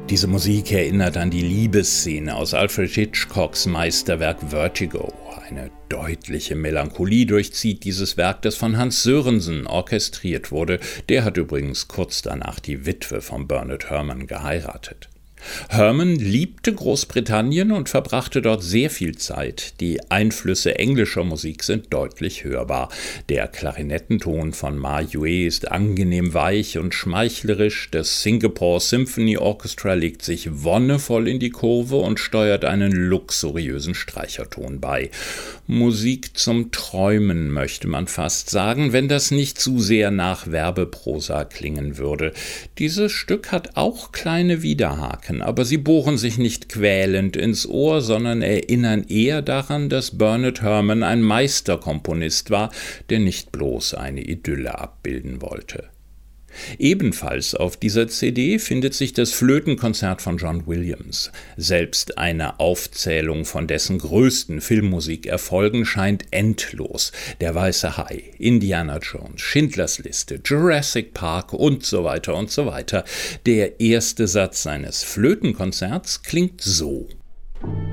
Diese Musik erinnert an die Liebesszene aus Alfred Hitchcocks Meisterwerk Vertigo. Eine deutliche Melancholie durchzieht dieses Werk, das von Hans Sörensen orchestriert wurde. Der hat übrigens kurz danach die Witwe von Bernard Herrmann geheiratet. Herrmann liebte Großbritannien und verbrachte dort sehr viel Zeit. Die Einflüsse englischer Musik sind deutlich hörbar. Der Klarinettenton von Ma Yue ist angenehm weich und schmeichlerisch. Das Singapore Symphony Orchestra legt sich wonnevoll in die Kurve und steuert einen luxuriösen Streicherton bei. Musik zum Träumen, möchte man fast sagen, wenn das nicht zu sehr nach Werbeprosa klingen würde. Dieses Stück hat auch kleine Widerhaken, aber sie bohren sich nicht quälend ins Ohr, sondern erinnern eher daran, dass Bernard Herrmann ein Meisterkomponist war, der nicht bloß eine Idylle abbilden wollte. Ebenfalls auf dieser CD findet sich das Flötenkonzert von John Williams. Selbst eine Aufzählung von dessen größten Filmmusikerfolgen scheint endlos. Der Weiße Hai, Indiana Jones, Schindlers Liste, Jurassic Park und so weiter und so weiter. Der erste Satz seines Flötenkonzerts klingt so.